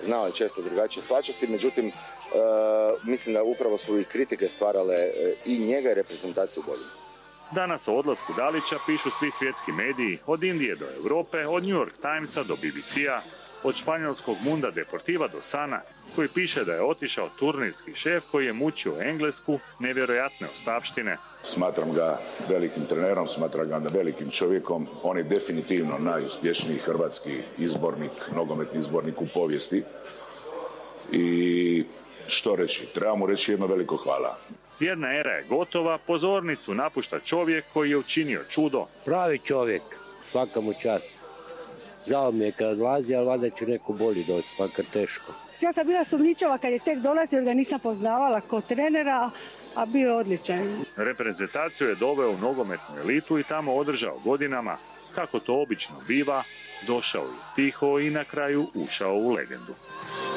znao je često drugačije shvaćati, međutim mislim da upravo su i kritike stvarale i njega i reprezentaciju bolje. Danas o odlasku Dalića pišu svi svjetski mediji, od Indije do Europe, od New York Timesa do BBC-a, od španjolskog Munda Deportiva do Sana, koji piše da je otišao turnirski šef koji je mučio Englesku nevjerojatne ostavštine. Smatram ga velikim trenerom, smatram ga velikim čovjekom. On je definitivno najuspješniji hrvatski izbornik, nogometni izbornik u povijesti. I što reći? Treba mu reći jedno veliko hvala. Jedna era je gotova, pozornicu napušta čovjek koji je učinio čudo. Pravi čovjek, svaka mu čast. Žao mi je kad odlazi, ali valjda će neko bolji doći, makar teško. Ja sam bila sumnjičava kad je tek dolazio, jer ga nisam poznavala kao trenera, a bio je odličan. Reprezentaciju je doveo u nogometnu elitu i tamo održao godinama, kako to obično biva, došao je tiho i na kraju ušao u legendu.